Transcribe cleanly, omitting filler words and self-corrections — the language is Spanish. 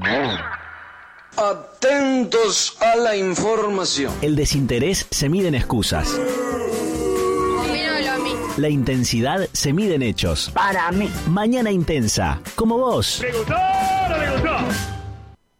Atentos a la información. El desinterés se mide en excusas. Opínalo a mí. La intensidad se mide en hechos. Para mí. Mañana intensa, como vos. ¿Le gustó o no le gustó?